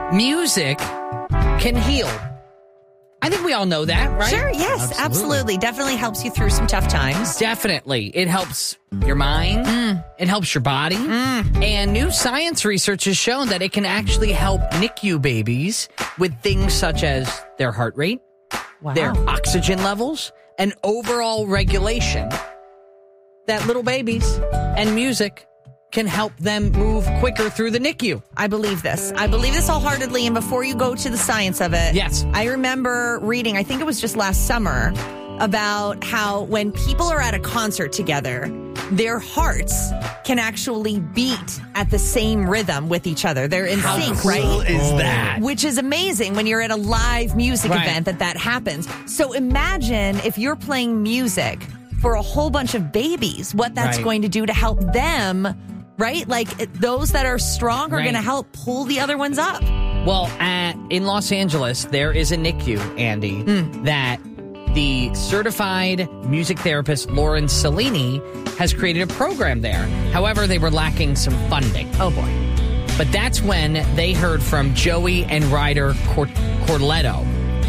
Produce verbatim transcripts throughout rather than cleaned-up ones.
music can heal. I think we all know that, right? Sure, yes, absolutely. absolutely. Definitely helps you through some tough times. Definitely. It helps your mind. Mm. It helps your body. Mm. And new science research has shown that it can actually help N I C U babies with things such as their heart rate, wow. their oxygen levels, and overall regulation. That little babies and music can help them move quicker through the N I C U. I believe this. I believe this wholeheartedly. And before you go to the science of it, yes, I remember reading, I think it was just last summer, about how when people are at a concert together, their hearts can actually beat at the same rhythm with each other. They're in how sync, cool right? Is that? Which is amazing when you're at a live music right. event that that happens. So imagine if you're playing music for a whole bunch of babies, what that's right. going to do to help them. Right? Like those that are strong are right. going to help pull the other ones up. Well, at, in Los Angeles, there is a N I C U, Andy, mm. that the certified music therapist Lauren Cellini has created a program there. However, they were lacking some funding. Oh, boy. But that's when they heard from Joey and Ryder Cor- Corletto.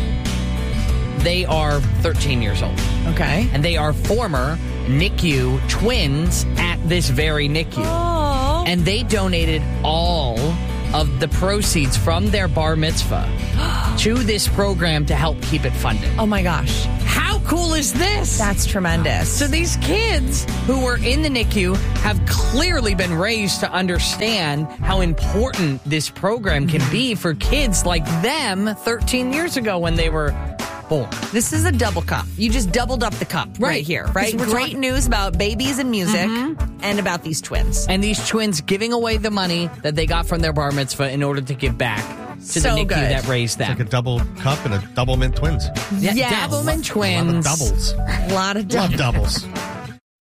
They are thirteen years old. Okay. And they are former N I C U twins at this very N I C U. Oh. And they donated all of the proceeds from their bar mitzvah to this program to help keep it funded. Oh, my gosh. How cool is this? That's tremendous. So these kids who were in the N I C U have clearly been raised to understand how important this program can be for kids like them thirteen years ago when they were born. This is a double cup. You just doubled up the cup right, right here, right? Great talking- news about babies and music mm-hmm. and about these twins. And these twins giving away the money that they got from their bar mitzvah in order to give back to so the N I C U good. that raised them. It's like a double cup and a double mint twins. Yeah, yes. double mint twins. A lot of doubles. A lot of doubles. Love doubles.